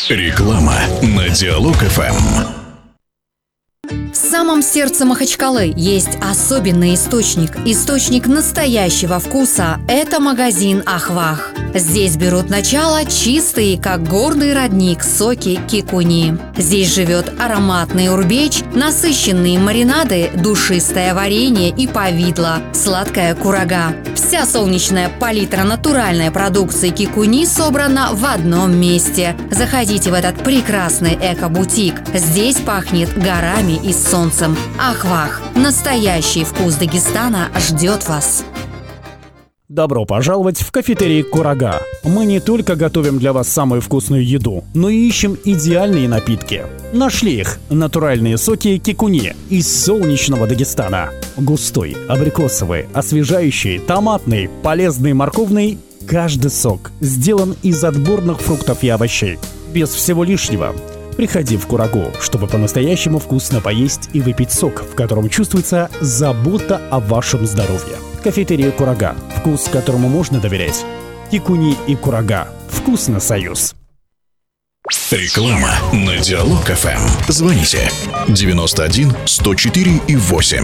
Реклама на Диалог ФМ. В самом сердце Махачкалы есть особенный источник настоящего вкуса. Это магазин «Ахвах». Здесь берут начало чистые, как горный родник, соки кикуни. Здесь живет ароматный урбеч, насыщенные маринады, душистое варенье и повидло, сладкая курага. Вся солнечная палитра натуральной продукции кикуни собрана в одном месте. Заходите в этот прекрасный эко-бутик. Здесь пахнет горами и солнцем. Ахвах. Настоящий вкус Дагестана ждет вас. Добро пожаловать в кафетерий «Курага». Мы не только готовим для вас самую вкусную еду, но и ищем идеальные напитки. Нашли их – натуральные соки кикуни из солнечного Дагестана. Густой, абрикосовый, освежающий, томатный, полезный, морковный – каждый сок сделан из отборных фруктов и овощей. Без всего лишнего. Приходи в Курагу, чтобы по-настоящему вкусно поесть и выпить сок, в котором чувствуется забота о вашем здоровье. Кафетерия «Курага». Вкус, которому можно доверять. Кикуни и Курага. Вкусно союз. Реклама на Диалог ФМ. Звоните 91 104 и 8.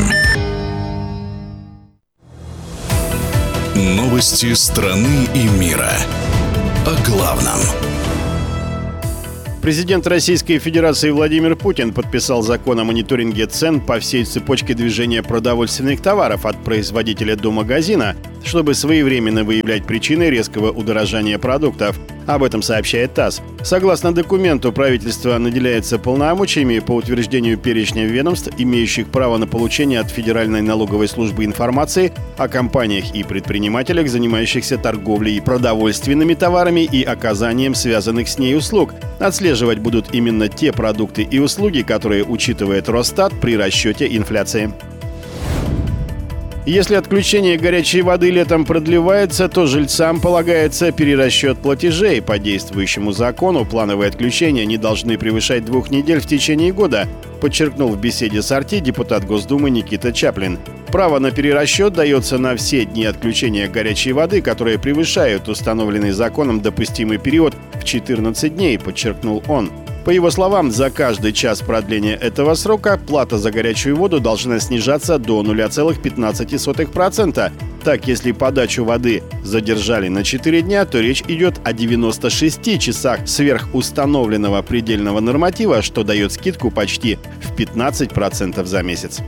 Новости страны и мира. О главном. Президент Российской Федерации Владимир Путин подписал закон о мониторинге цен по всей цепочке движения продовольственных товаров от производителя до магазина, чтобы своевременно выявлять причины резкого удорожания продуктов. Об этом сообщает ТАСС. Согласно документу, правительство наделяется полномочиями по утверждению перечня ведомств, имеющих право на получение от Федеральной налоговой службы информации о компаниях и предпринимателях, занимающихся торговлей продовольственными товарами и оказанием связанных с ней услуг. Отслеживать будут именно те продукты и услуги, которые учитывает Росстат при расчете инфляции. Если отключение горячей воды летом продлевается, то жильцам полагается перерасчет платежей. По действующему закону плановые отключения не должны превышать 2 недель в течение года, подчеркнул в беседе с «Арти» депутат Госдумы Никита Чаплин. Право на перерасчет дается на все дни отключения горячей воды, которые превышают установленный законом допустимый период в 14 дней, подчеркнул он. По его словам, за каждый час продления этого срока плата за горячую воду должна снижаться до 0,15%. Так, если подачу воды задержали на 4 дня, то речь идет о 96 часах сверх установленного предельного норматива, что дает скидку почти в 15% за месяц.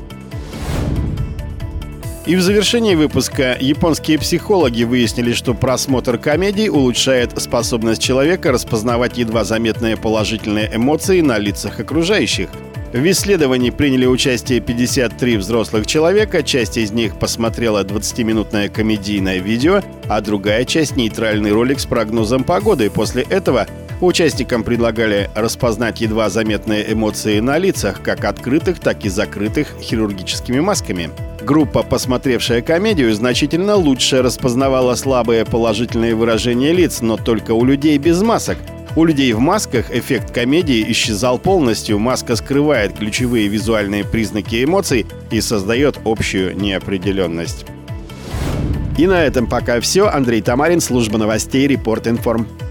И в завершении выпуска японские психологи выяснили, что просмотр комедий улучшает способность человека распознавать едва заметные положительные эмоции на лицах окружающих. В исследовании приняли участие 53 взрослых человека, часть из них посмотрела 20-минутное комедийное видео, а другая часть — нейтральный ролик с прогнозом погоды. После этого участникам предлагали распознать едва заметные эмоции на лицах, как открытых, так и закрытых хирургическими масками. Группа, посмотревшая комедию, значительно лучше распознавала слабые положительные выражения лиц, но только у людей без масок. У людей в масках эффект комедии исчезал полностью. Маска скрывает ключевые визуальные признаки эмоций и создает общую неопределенность. И на этом пока все. Андрей Тамарин, служба новостей Репорт Информ.